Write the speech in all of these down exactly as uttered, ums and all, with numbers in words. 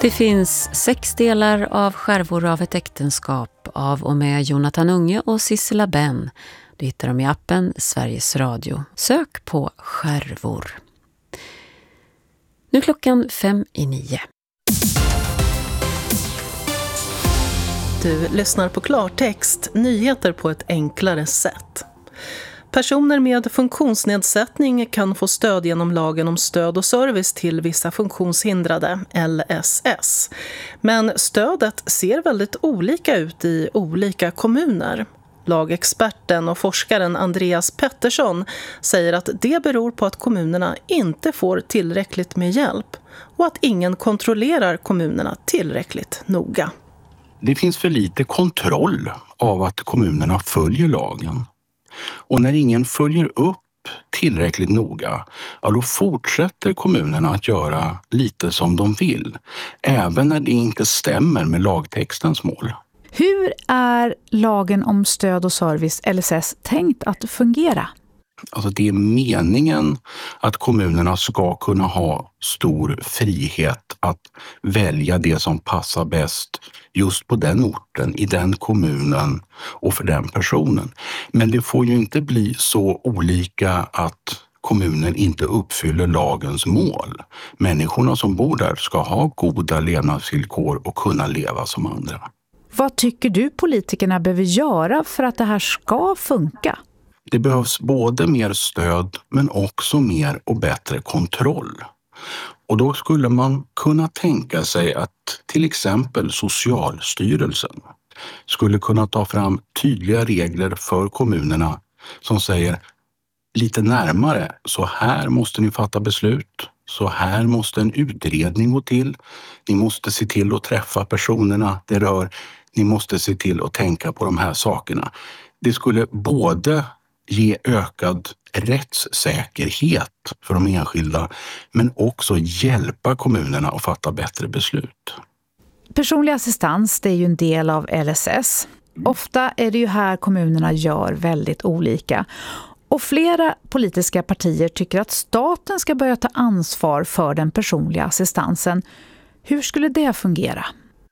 Det finns sex delar av Skärvor av ett äktenskap av och med Jonathan Unge och Sissela Benn. Du hittar dem i appen Sveriges Radio. Sök på Skärvor. Nu klockan fem i nio. Du lyssnar på Klartext, nyheter på ett enklare sätt. Personer med funktionsnedsättning kan få stöd genom lagen om stöd och service till vissa funktionshindrade, L S S. Men stödet ser väldigt olika ut i olika kommuner. Lagexperten och forskaren Andreas Pettersson säger att det beror på att kommunerna inte får tillräckligt med hjälp och att ingen kontrollerar kommunerna tillräckligt noga. Det finns för lite kontroll av att kommunerna följer lagen. Och när ingen följer upp tillräckligt noga, ja, då fortsätter kommunerna att göra lite som de vill, även när det inte stämmer med lagtextens mål. Hur är lagen om stöd och service, L S S, tänkt att fungera? Alltså det är meningen att kommunerna ska kunna ha stor frihet att välja det som passar bäst just på den orten, i den kommunen och för den personen. Men det får ju inte bli så olika att kommunen inte uppfyller lagens mål. Människorna som bor där ska ha goda levnadsvillkor och kunna leva som andra. Vad tycker du politikerna behöver göra för att det här ska funka? Det behövs både mer stöd men också mer och bättre kontroll. Och då skulle man kunna tänka sig att till exempel Socialstyrelsen skulle kunna ta fram tydliga regler för kommunerna som säger lite närmare, så här måste ni fatta beslut, så här måste en utredning gå till, ni måste se till att träffa personerna det rör, ni måste se till att tänka på de här sakerna. Det skulle både ge ökad rättssäkerhet för de enskilda men också hjälpa kommunerna att fatta bättre beslut. Personlig assistans, det är ju en del av L S S. Ofta är det ju här kommunerna gör väldigt olika. Och flera politiska partier tycker att staten ska börja ta ansvar för den personliga assistansen. Hur skulle det fungera?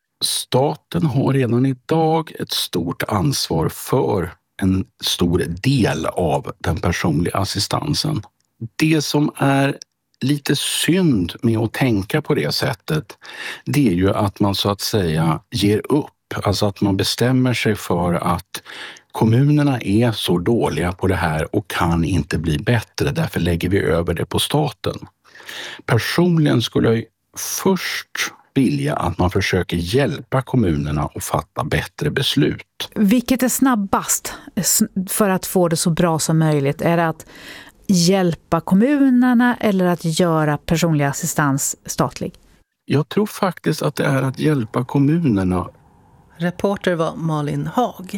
Staten har redan idag ett stort ansvar för en stor del av den personliga assistansen. Det som är lite synd med att tänka på det sättet, det är ju att man så att säga ger upp. Alltså att man bestämmer sig för att kommunerna är så dåliga på det här och kan inte bli bättre, därför lägger vi över det på staten. Personligen skulle jag först vilja att man försöker hjälpa kommunerna att fatta bättre beslut. Vilket är snabbast för att få det så bra som möjligt? Är det att hjälpa kommunerna eller att göra personlig assistans statlig? Jag tror faktiskt att det är att hjälpa kommunerna. Reporter var Malin Hag.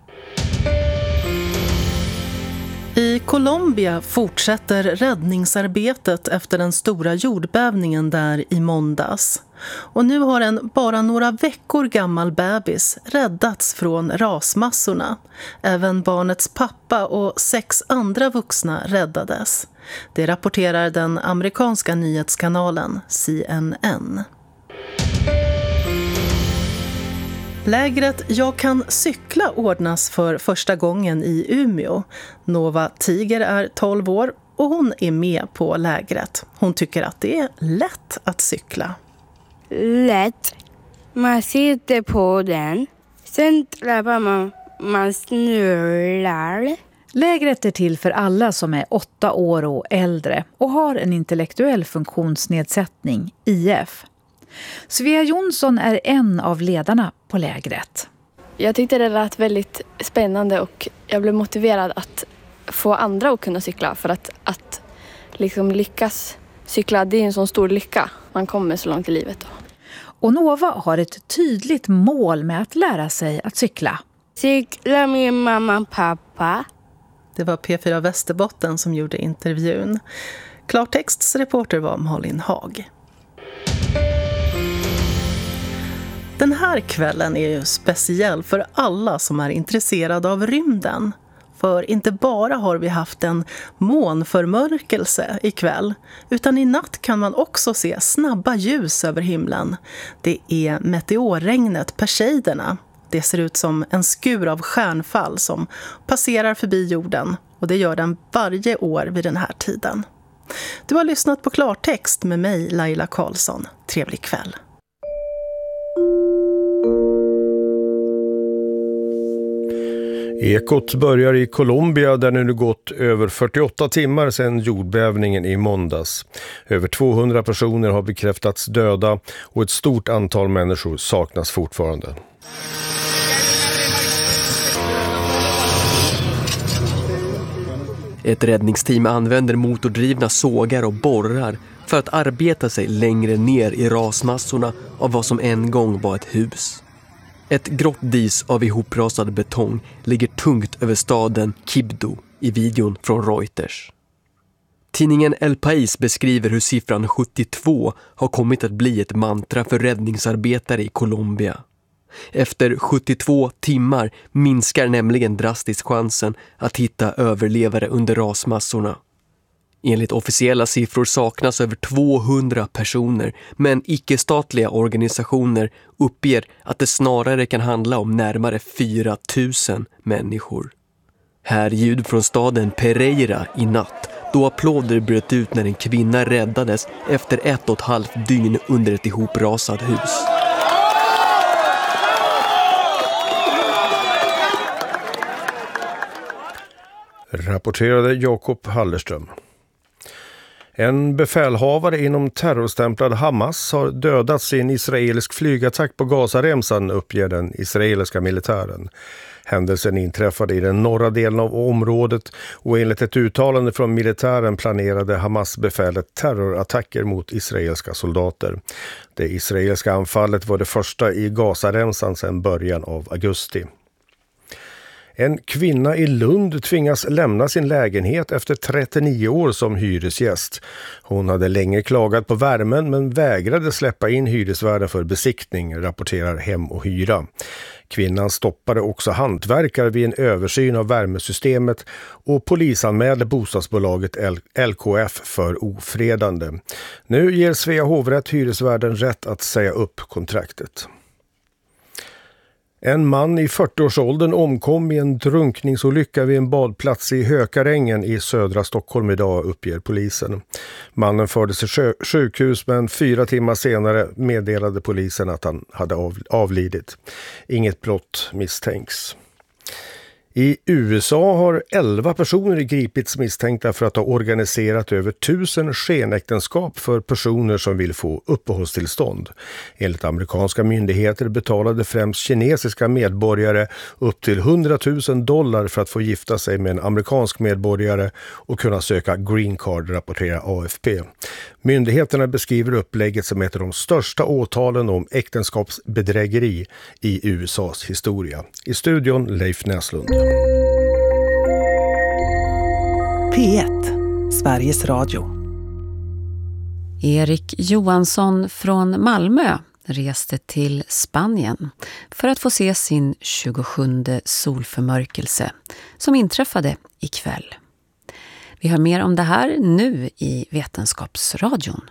I Colombia fortsätter räddningsarbetet efter den stora jordbävningen där i måndags. Och nu har en bara några veckor gammal bebis räddats från rasmassorna. Även barnets pappa och sex andra vuxna räddades. Det rapporterar den amerikanska nyhetskanalen C N N. Lägret Jag kan cykla ordnas för första gången i Umeå. Nova Tiger är tolv år och hon är med på lägret. Hon tycker att det är lätt att cykla. Lätt. Man sitter på den. Sen trappar man, man snurrar. Lägret är till för alla som är åtta år och äldre och har en intellektuell funktionsnedsättning, I F. Svea Jonsson är en av ledarna på lägret. Jag tyckte det lät väldigt spännande och jag blev motiverad att få andra att kunna cykla. För att, att liksom lyckas cykla, det är en sån stor lycka. Man kommer så långt i livet då. Och Nova har ett tydligt mål med att lära sig att cykla. Cykla med mamma och pappa. Det var P fyra Västerbotten som gjorde intervjun. Klartexts reporter var Malin Hag. Den här kvällen är ju speciell för alla som är intresserade av rymden. För inte bara har vi haft en månförmörkelse ikväll, utan i natt kan man också se snabba ljus över himlen. Det är meteorregnet Perseiderna. Det ser ut som en skur av stjärnfall som passerar förbi jorden, och det gör den varje år vid den här tiden. Du har lyssnat på Klartext med mig, Laila Karlsson. Trevlig kväll. Ekot börjar i Colombia där det nu gått över fyrtioåtta timmar sedan jordbävningen i måndags. Över tvåhundra personer har bekräftats döda och ett stort antal människor saknas fortfarande. Ett räddningsteam använder motordrivna sågar och borrar för att arbeta sig längre ner i rasmassorna av vad som en gång var ett hus. Ett grått dis av ihoprasad betong ligger tungt över staden Quibdó i videon från Reuters. Tidningen El País beskriver hur siffran sjuttiotvå har kommit att bli ett mantra för räddningsarbetare i Colombia. Efter sjuttiotvå timmar minskar nämligen drastiskt chansen att hitta överlevare under rasmassorna. Enligt officiella siffror saknas över tvåhundra personer, men icke-statliga organisationer uppger att det snarare kan handla om närmare fyra tusen människor. Här ljud från staden Pereira i natt, då applåder bröt ut när en kvinna räddades efter ett och ett halvt dygn under ett ihoprasat hus. Rapporterade Jakob Hallerström. En befälhavare inom terrorstämplad Hamas har dödats i en israelisk flygattack på Gazaremsan, uppger den israeliska militären. Händelsen inträffade i den norra delen av området och enligt ett uttalande från militären planerade Hamas-befälet terrorattacker mot israeliska soldater. Det israeliska anfallet var det första i Gazaremsan sedan början av augusti. En kvinna i Lund tvingas lämna sin lägenhet efter trettionio år som hyresgäst. Hon hade länge klagat på värmen men vägrade släppa in hyresvärden för besiktning, rapporterar Hem och Hyra. Kvinnan stoppade också hantverkare vid en översyn av värmesystemet och polisanmälde bostadsbolaget L K F för ofredande. Nu ger Svea hovrätt hyresvärden rätt att säga upp kontraktet. En man i fyrtioårsåldern omkom i en drunkningsolycka vid en badplats i Hökarängen i södra Stockholm idag, uppger polisen. Mannen fördes till sjukhus men fyra timmar senare meddelade polisen att han hade avlidit. Inget brott misstänks. I U S A har elva personer gripits misstänkta för att ha organiserat över tusen skenäktenskap för personer som vill få uppehållstillstånd. Enligt amerikanska myndigheter betalade främst kinesiska medborgare upp till hundratusen dollar för att få gifta sig med en amerikansk medborgare och kunna söka green card, rapporterar A F P. Myndigheterna beskriver upplägget som ett av de största åtalen om äktenskapsbedrägeri i U S As historia. I studion Leif Näslund. P ett, Sveriges Radio. Erik Johansson från Malmö reste till Spanien för att få se sin tjugosjunde solförmörkelse som inträffade ikväll. Vi har mer om det här nu i Vetenskapsradion.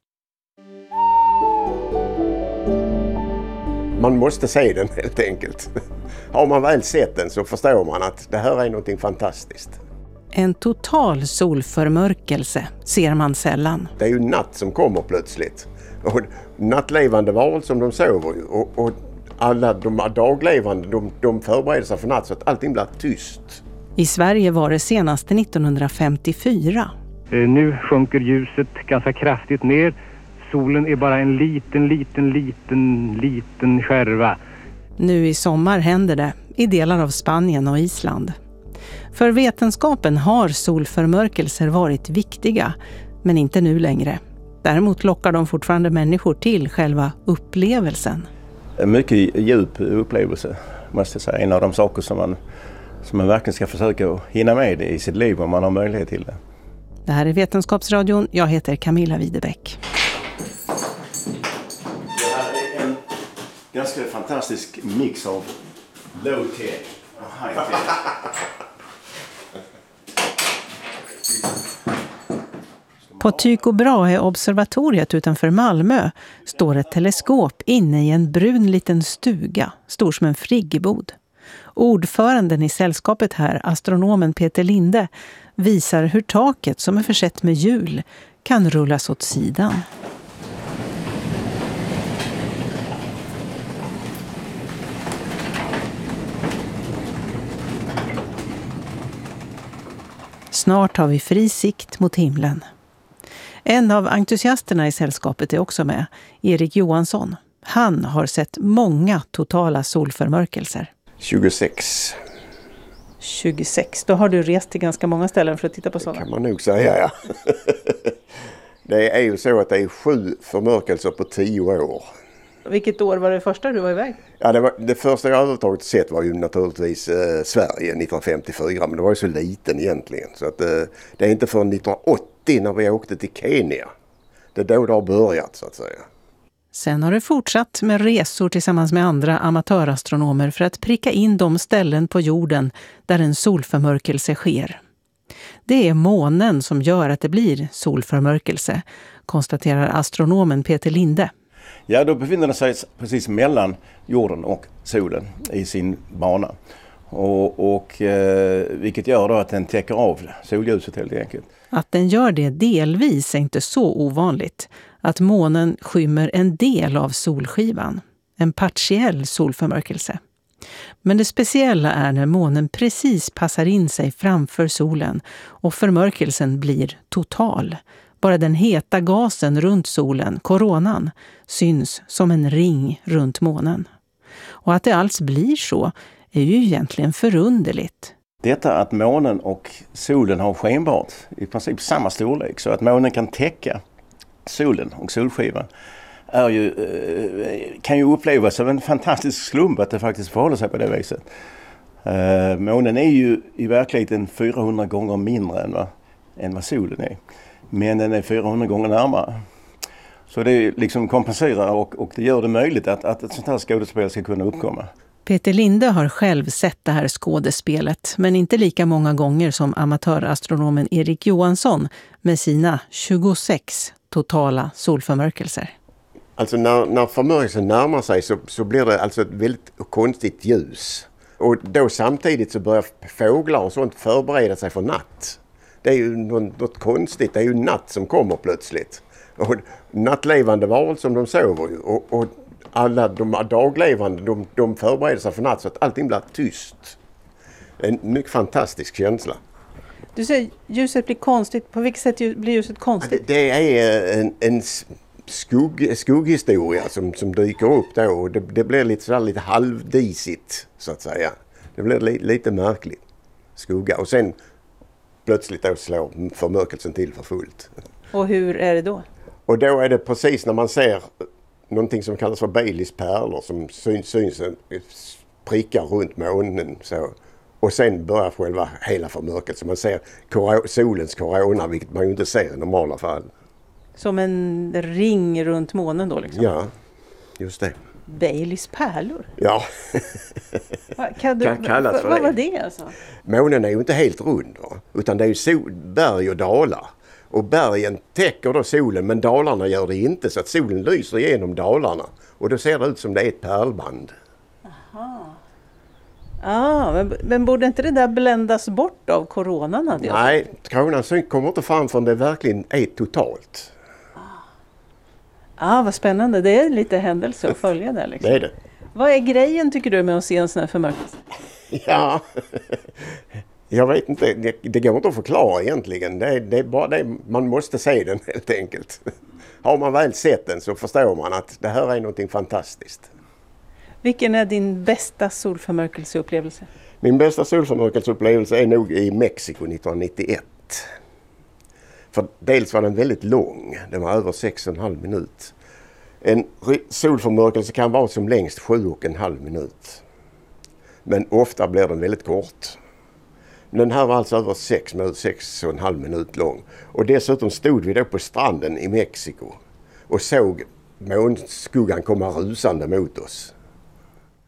Man måste se den helt enkelt. Har man väl sett den så förstår man att det här är något fantastiskt. En total solförmörkelse ser man sällan. Det är ju natt som kommer plötsligt. Och nattlevande varelser som de sover ju. Och, och alla de daglevande de, de förbereder sig för natt så att allting blir tyst. I Sverige var det senaste nittonhundrafemtiofyra. Nu sjunker ljuset ganska kraftigt ner. Solen är bara en liten, liten, liten, liten skärva. Nu i sommar händer det i delar av Spanien och Island. För vetenskapen har solförmörkelser varit viktiga, men inte nu längre. Däremot lockar de fortfarande människor till själva upplevelsen. En mycket djup upplevelse, måste jag säga. En av de saker som man, som man verkligen ska försöka hinna med i sitt liv om man har möjlighet till det. Det här är Vetenskapsradion. Jag heter Camilla Widebäck. Det här är en ganska fantastisk mix av low-tech och high-tech. På Tycho Brahe-observatoriet utanför Malmö står ett teleskop inne i en brun liten stuga, stor som en friggebod. Ordföranden i sällskapet här, astronomen Peter Linde, visar hur taket som är försett med hjul kan rullas åt sidan. Snart har vi fri sikt mot himlen. En av entusiasterna i sällskapet är också med, Erik Johansson. Han har sett många totala solförmörkelser. tjugosex. tjugosex. Då har du rest till ganska många ställen för att titta på sådana. Det kan man nog säga, ja. Det är ju så att det är sju förmörkelser på tio år. Vilket år var det första du var iväg? Ja, det, var, det första jag överhuvudtaget sett var ju naturligtvis eh, Sverige nittonhundrafemtiofyra, men det var ju så liten egentligen. Så att, eh, det är inte förrän nittonhundraåttio när vi åkte till Kenya. Det är då det har börjat, så att säga. Sen har det fortsatt med resor tillsammans med andra amatörastronomer för att pricka in de ställen på jorden där en solförmörkelse sker. Det är månen som gör att det blir solförmörkelse, konstaterar astronomen Peter Linde. Ja, då befinner den sig precis mellan jorden och solen i sin bana. Och, och, eh, vilket gör då att den täcker av solljuset helt enkelt. Att den gör det delvis är inte så ovanligt. Att månen skymmer en del av solskivan. En partiell solförmörkelse. Men det speciella är när månen precis passar in sig framför solen och förmörkelsen blir total. Bara den heta gasen runt solen, koronan, syns som en ring runt månen. Och att det alls blir så är ju egentligen förunderligt. Detta att månen och solen har skenbart i princip samma storlek, så att månen kan täcka solen och solskivan, är ju, kan ju upplevas som en fantastisk slump att det faktiskt förhåller sig på det viset. Månen är ju i verkligheten fyrahundra gånger mindre än vad, än vad solen är. Men den är fyrahundra gånger närmare. Så det liksom kompenserar och, och det gör det möjligt att, att ett sånt här skådespel ska kunna uppkomma. Peter Linde har själv sett det här skådespelet, men inte lika många gånger som amatörastronomen Erik Johansson med sina tjugosex totala solförmörkelser. Alltså när, när förmörkelsen närmar sig så, så blir det alltså ett väldigt konstigt ljus. Och då samtidigt så börjar fåglar och sånt förbereda sig för natt. Det är ju något, något konstigt, det är ju natt som kommer plötsligt. Och nattlevande varelser som de sover ju. Och, och alla de daglevande, de, de förbereder sig för natt så att allting blir tyst. En mycket fantastisk känsla. Du säger ljuset blir konstigt. På vilket sätt blir ljuset konstigt? Det, det är en, en skugg, skugghistoria som, som dyker upp då. Och det, det blir lite, så lite halvdisigt så att säga. Det blir li, lite märkligt. Skugga. Och sen plötsligt då slår förmörkelsen till för fullt. Och hur är det då? Och då är det precis när man ser någonting som kallas för Baileys pärlor som syns, syns prickar runt månen så. Och sen börjar själva hela förmörkelsen. Man ser kor- solens korona, vilket man ju inte ser i normala fall. Som en ring runt månen då liksom? Ja, just det. Baileys pärlor? Ja. Kan du, kan kallas för vad det. var det alltså? Månen är ju inte helt rund, va? Utan det är ju sol, berg och dalar. Och bergen täcker då solen, men dalarna gör det inte, så att solen lyser igenom dalarna. Och då ser det ut som det är ett pärlband. Aha. Ah, men, men borde inte det där bländas bort av koronan? Hade jag Nej, koronan kommer inte fram förrän det verkligen är totalt. Ah, vad spännande. Det är lite händelse att följa det. Liksom. Det är det. Vad är grejen tycker du med att se en sån här förmörkelse? Ja, jag vet inte. Det, det går inte att förklara egentligen. Det, det är bara det, man måste se den helt enkelt. Har man väl sett den så förstår man att det här är någonting fantastiskt. Vilken är din bästa solförmörkelseupplevelse? Min bästa solförmörkelseupplevelse är nog i Mexiko nittonhundranittioett. För dels var den väldigt lång. Den var över sex och en halv minut. En solförmörkelse kan vara som längst sju och en halv minut. Men ofta blir den väldigt kort. Den här var alltså över sex minut, sex och en halv minut lång. Och dessutom stod vi då på stranden i Mexiko och såg månskuggan komma rusande mot oss.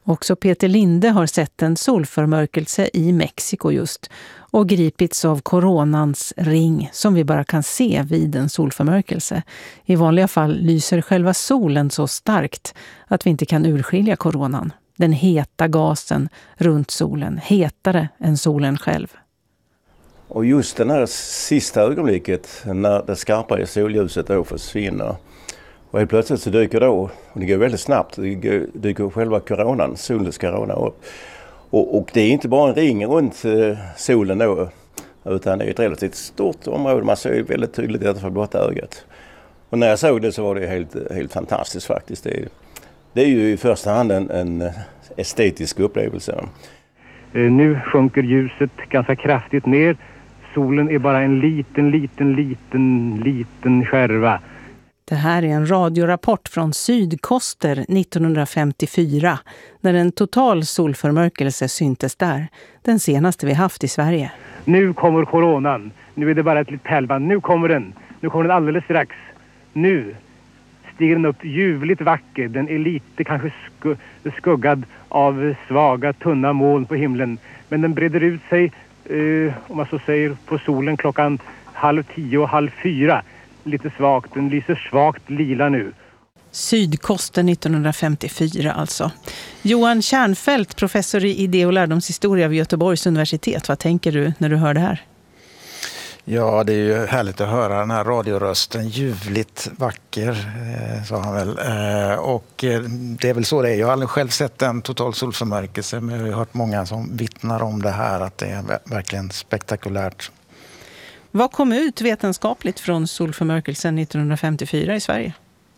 Också Peter Linde har sett en solförmörkelse i Mexiko just och gripits av coronans ring som vi bara kan se vid en solförmörkelse. I vanliga fall lyser själva solen så starkt att vi inte kan urskilja coronan. Den heta gasen runt solen, hetare än solen själv. Och just det här sista ögonblicket när det skarpa solljuset då försvinner. Och helt plötsligt så dyker då, och det går väldigt snabbt, det dyker själva coronan, solens corona upp. Och, och det är inte bara en ring runt eh, solen då, utan det är ett relativt stort område. Man ser ju väldigt tydligt detta för blotta ögat. Och när jag såg det så var det helt, helt fantastiskt faktiskt. Det är, det är ju i första hand en, en estetisk upplevelse. Nu sjunker ljuset ganska kraftigt ner. Solen är bara en liten, liten, liten, liten skärva. Det här är en radiorapport från Sydkoster nittonhundrafemtiofyra när en total solförmörkelse syntes där, den senaste vi haft i Sverige. Nu kommer coronan. Nu är det bara ett litet pärlband. Nu kommer den. Nu kommer den alldeles strax. Nu stiger den upp ljuvligt vacker. Den är lite kanske sku- skuggad av svaga, tunna moln på himlen. Men den breder ut sig, eh, om man så säger, på solen klockan halv tio och halv fyra. Lite svagt, den lyser svagt lila nu. Sydkoster nittonhundrafemtiofyra alltså. Johan Kärnfält, professor i idé- och lärdomshistoria vid Göteborgs universitet. Vad tänker du när du hör det här? Ja, det är ju härligt att höra den här radiorösten. Ljuvligt vacker, eh, sa han väl. Eh, och eh, det är väl så det är. Jag har aldrig själv sett en total solförmörkelse, men jag har hört många som vittnar om det här, att det är verkligen spektakulärt. Vad kom ut vetenskapligt från solförmörkelsen nittonhundrafemtiofyra i Sverige?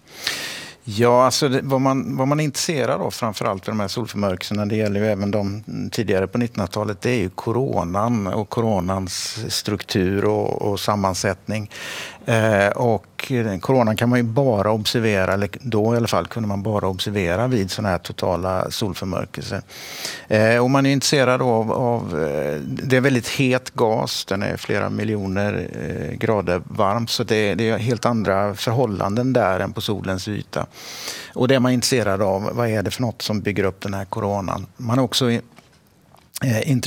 Ja, alltså det, vad, man, vad man är intresserad av framförallt för de här solförmörkelserna, det gäller ju även de tidigare på nittonhundratalet, det är ju coronan och coronans struktur och, och sammansättning. Eh, och coronan kan man ju bara observera, eller då i alla fall kunde man bara observera vid sådana här totala solförmörkelser. Eh, och man är intresserad av, av, det är väldigt het gas, den är flera miljoner eh, grader varm, så det, det är helt andra förhållanden där än på solens yta. Och det är man intresserad av, vad är det för något som bygger upp den här coronan. Man är också eh, intresserad